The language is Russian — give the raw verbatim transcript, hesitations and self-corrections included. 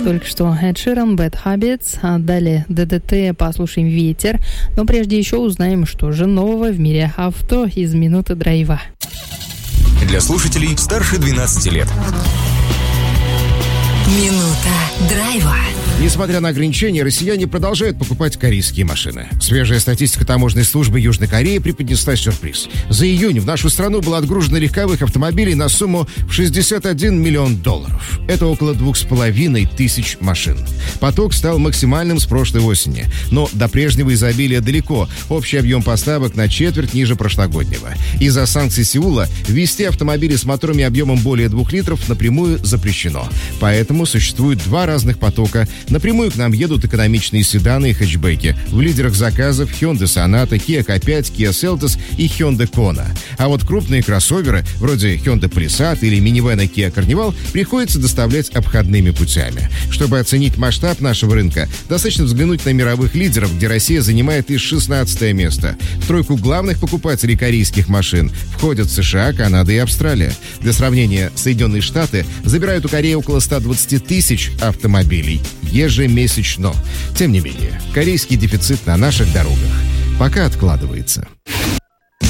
Только что Эд Ширан, Bad Habits, а далее ДДТ, послушаем «Ветер». Но прежде еще узнаем, что же нового в мире авто из «Минуты драйва». Для слушателей старше двенадцати лет. Минута драйва. Несмотря на ограничения, россияне продолжают покупать корейские машины. Свежая статистика таможенной службы Южной Кореи преподнесла сюрприз. За июнь в нашу страну было отгружено легковых автомобилей на сумму в шестьдесят один миллион долларов. Это около двух с половиной тысяч машин. Поток стал максимальным с прошлой осени. Но до прежнего изобилия далеко. Общий объем поставок на четверть ниже прошлогоднего. Из-за санкций Сеула ввести автомобили с моторами объемом более двух литров напрямую запрещено. Поэтому существует два разных потока. Напрямую к нам едут экономичные седаны и хэтчбеки. В лидерах заказов Hyundai Sonata, Kia кей пять, Kia Seltos и Hyundai Kona. А вот крупные кроссоверы, вроде Hyundai Palisade или минивэна Kia Carnival, приходится доставлять обходными путями. Чтобы оценить масштаб нашего рынка, достаточно взглянуть на мировых лидеров, где Россия занимает и шестнадцатое место. В тройку главных покупателей корейских машин входят США, Канада и Австралия. Для сравнения, Соединенные Штаты забирают у Кореи около ста двадцати тысяч автомобилей ежемесячно. Тем не менее, корейский дефицит на наших дорогах пока откладывается.